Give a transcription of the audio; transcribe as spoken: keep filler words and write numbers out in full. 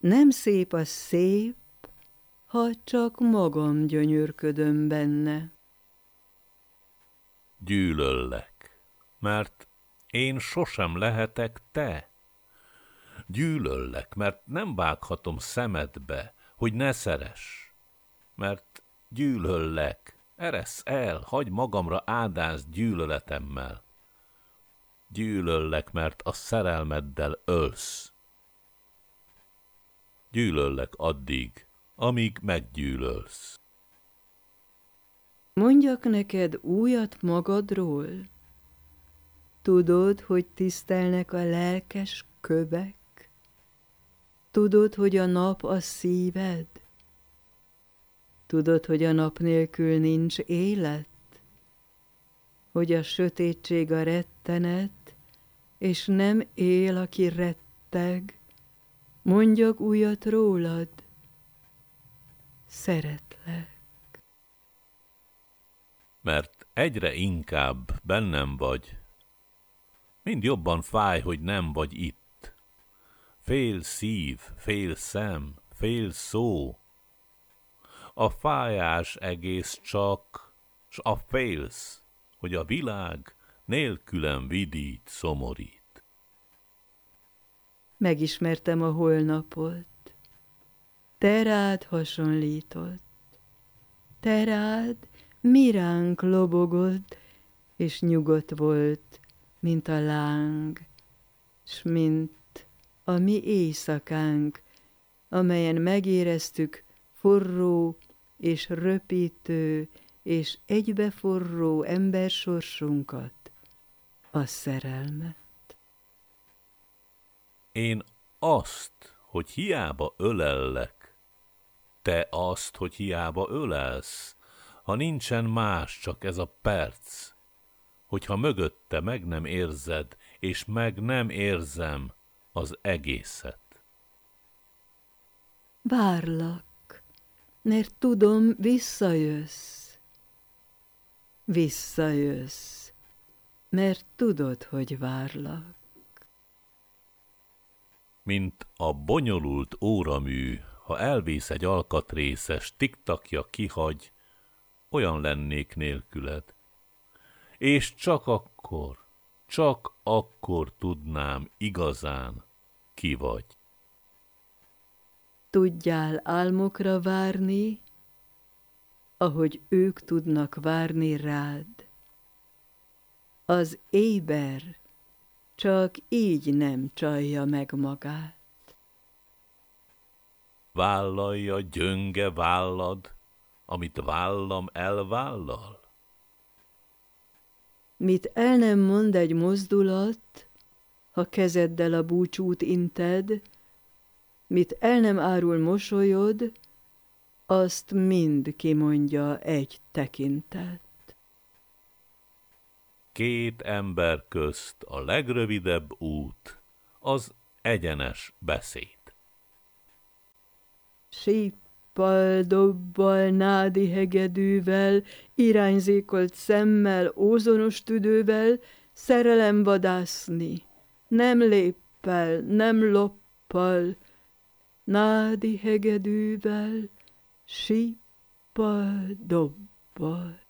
Nem szép a szép, ha csak magam gyönyörködöm benne. Gyűlöllek, mert én sosem lehetek te. Gyűlöllek, mert nem vághatom szemedbe, hogy ne szeress. Mert gyűlöllek, eresz el, hagy magamra áldásd gyűlöletemmel. Gyűlöllek, mert a szerelmeddel ölsz. Gyűlöllek addig, amíg meggyűlölsz. Mondjak neked újat magadról? Tudod, hogy tisztelnek a lelkes kövek? Tudod, hogy a nap a szíved? Tudod, hogy a nap nélkül nincs élet? Hogy a sötétség a rettenet, és nem él, aki retteg? Mondjak újat rólad? Szeretlek. Mert egyre inkább bennem vagy. Mind jobban fáj, hogy nem vagy itt. Fél szív, fél szem, fél szó. A fájás egész csak, s a félsz, hogy a világ nélkülem vidít, szomorít. Megismertem a holnapot, te rád hasonlított, te rád miránk lobogott, és nyugodt volt, mint a láng, s mint a mi éjszakánk, amelyen megéreztük forró és röpítő és egybeforró embersorsunkat, a szerelmet. Én azt, hogy hiába ölellek, te azt, hogy hiába ölelsz, ha nincsen más, csak ez a perc, hogyha mögötte meg nem érzed, és meg nem érzem az egészet. Várlak, mert tudom, visszajössz. Visszajössz, mert tudod, hogy várlak. Mint a bonyolult óramű, ha elvész egy alkatrészes, tiktakja kihagy, olyan lennék nélküled. És csak akkor, csak akkor tudnám igazán, ki vagy. Tudjál álmokra várni, ahogy ők tudnak várni rád. Az éber csak így nem csalja meg magát. Vállalja gyönge vállad, amit vállam elvállal? Mit el nem mond egy mozdulat, ha kezeddel a búcsút inted, mit el nem árul mosolyod, azt mind kimondja egy tekintet. Két ember közt a legrövidebb út az egyenes beszéd. Síppal, dobbal, nádi hegedűvel, irányzékolt szemmel, ózonos tüdővel szerelem vadászni, nem léppel, nem loppal, nádi hegedűvel, síppal, dobbal.